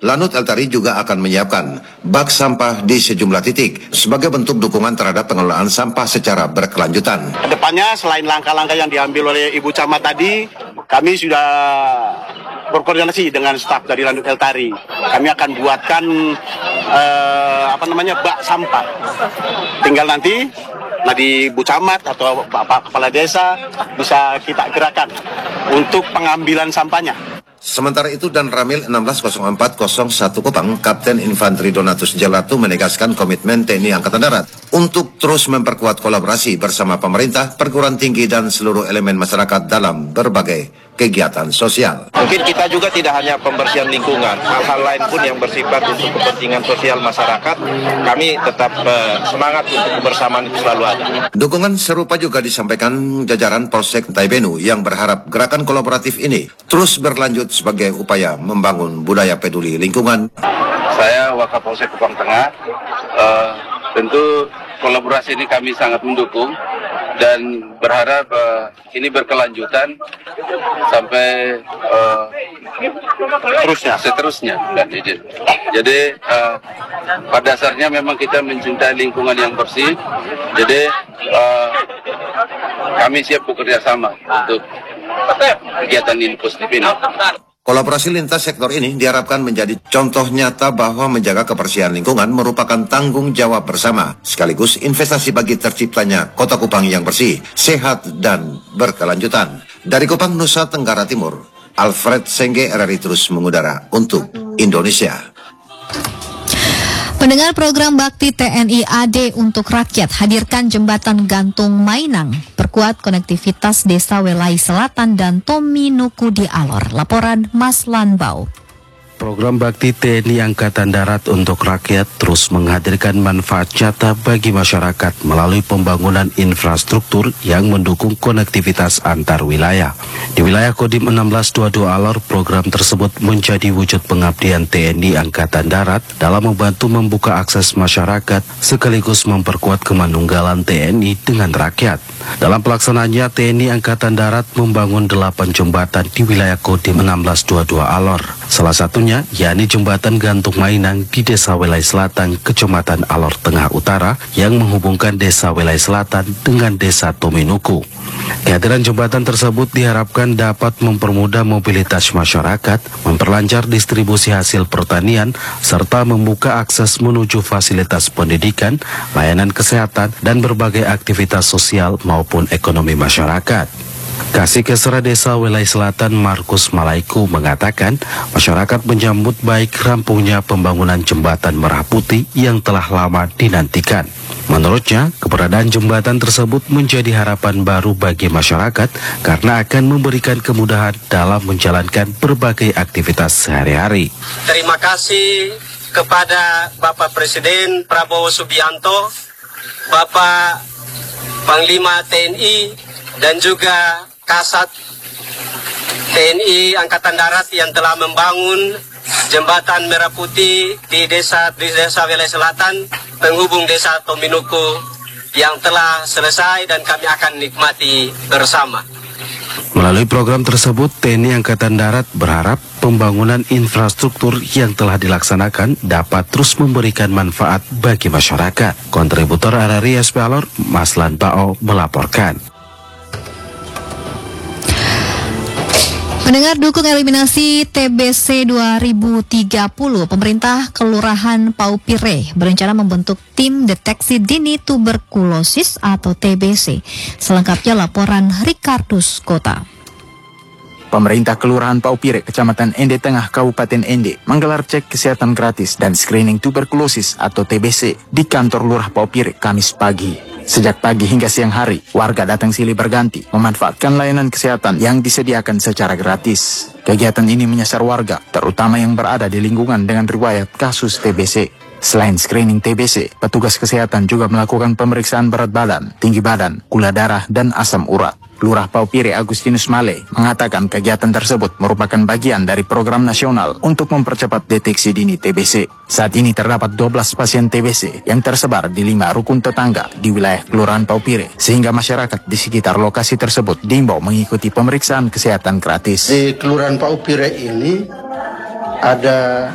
Lanut Eltari juga akan menyiapkan bak sampah di sejumlah titik sebagai bentuk dukungan terhadap pengelolaan sampah secara berkelanjutan. Kedepannya selain langkah-langkah yang diambil oleh Ibu Camat tadi, kami sudah berkoordinasi dengan staf dari Lanut Eltari. Kami akan buatkan bak sampah. Tinggal nanti di Bu Camat atau Bapak Kepala Desa bisa kita gerakan untuk pengambilan sampahnya. Sementara itu, Dan Ramil 160401 Kupang, Kapten Infanteri Donatus Jalatu menegaskan komitmen TNI Angkatan Darat untuk terus memperkuat kolaborasi bersama pemerintah, perguruan tinggi, dan seluruh elemen masyarakat dalam berbagai kegiatan sosial. Mungkin kita juga tidak hanya pembersihan lingkungan, hal-hal lain pun yang bersifat untuk kepentingan sosial masyarakat, kami tetap semangat untuk kebersamaan itu selalu ada. Dukungan serupa juga disampaikan jajaran Polsek Taibenu yang berharap gerakan kolaboratif ini terus berlanjut sebagai upaya membangun budaya peduli lingkungan. Saya Wakapolsek Kupang Tengah, tentu kolaborasi ini kami sangat mendukung dan berharap ini berkelanjutan sampai seterusnya. Jadi pada dasarnya memang kita mencintai lingkungan yang bersih. Jadi kami siap bekerja sama untuk kegiatan ini positif ini. Kolaborasi lintas sektor ini diharapkan menjadi contoh nyata bahwa menjaga kebersihan lingkungan merupakan tanggung jawab bersama, sekaligus investasi bagi terciptanya Kota Kupang yang bersih, sehat, dan berkelanjutan. Dari Kupang, Nusa Tenggara Timur, Alfred Sengge, RRI terus mengudara untuk Indonesia. Pendengar program Bakti TNI AD untuk rakyat, hadirkan jembatan gantung Mainang, perkuat konektivitas Desa Welai Selatan dan Tominuku di Alor. Laporan Mas Lanbau. Program Bakti TNI Angkatan Darat untuk rakyat terus menghadirkan manfaat nyata bagi masyarakat melalui pembangunan infrastruktur yang mendukung konektivitas antar wilayah. Di wilayah Kodim 1622 Alor, program tersebut menjadi wujud pengabdian TNI Angkatan Darat dalam membantu membuka akses masyarakat sekaligus memperkuat kemanunggalan TNI dengan rakyat. Dalam pelaksanaannya, TNI Angkatan Darat membangun 8 jembatan di wilayah Kodim 1622 Alor. Salah satunya yakni jembatan gantung Mainang di Desa Welai Selatan, Kecamatan Alor Tengah Utara yang menghubungkan Desa Welai Selatan dengan Desa Tominuku. Kehadiran jembatan tersebut diharapkan dapat mempermudah mobilitas masyarakat, memperlancar distribusi hasil pertanian, serta membuka akses menuju fasilitas pendidikan, layanan kesehatan, dan berbagai aktivitas sosial maupun ekonomi masyarakat. Kasih Kesra Desa Welai Selatan Markus Malaiku mengatakan masyarakat menyambut baik rampungnya pembangunan jembatan Merah Putih yang telah lama dinantikan. Menurutnya, keberadaan jembatan tersebut menjadi harapan baru bagi masyarakat karena akan memberikan kemudahan dalam menjalankan berbagai aktivitas sehari-hari. Terima kasih kepada Bapak Presiden Prabowo Subianto, Bapak Panglima TNI, dan juga Kasat TNI Angkatan Darat yang telah membangun jembatan Merah Putih di Desa Welai Selatan penghubung Desa Tominuku yang telah selesai dan kami akan nikmati bersama. Melalui program tersebut, TNI Angkatan Darat berharap pembangunan infrastruktur yang telah dilaksanakan dapat terus memberikan manfaat bagi masyarakat. Kontributor RRI SP Alor, Mas Lanbao melaporkan. Mendengar dukung eliminasi TBC 2030, pemerintah Kelurahan Paupire berencana membentuk tim deteksi dini tuberkulosis atau TBC. Selengkapnya laporan Ricardus Kota. Pemerintah Kelurahan Paupire, Kecamatan Ende Tengah, Kabupaten Ende, menggelar cek kesehatan gratis dan screening tuberkulosis atau TBC di kantor Lurah Paupire Kamis pagi. Sejak pagi hingga siang hari, warga datang silih berganti memanfaatkan layanan kesehatan yang disediakan secara gratis. Kegiatan ini menyasar warga, terutama yang berada di lingkungan dengan riwayat kasus TBC. Selain screening TBC, petugas kesehatan juga melakukan pemeriksaan berat badan, tinggi badan, gula darah, dan asam urat. Lurah Paupire Agustinus Male mengatakan kegiatan tersebut merupakan bagian dari program nasional untuk mempercepat deteksi dini TBC. Saat ini terdapat 12 pasien TBC yang tersebar di 5 rukun tetangga di wilayah Kelurahan Paupire, sehingga masyarakat di sekitar lokasi tersebut diimbau mengikuti pemeriksaan kesehatan gratis. Di Kelurahan Paupire ini ada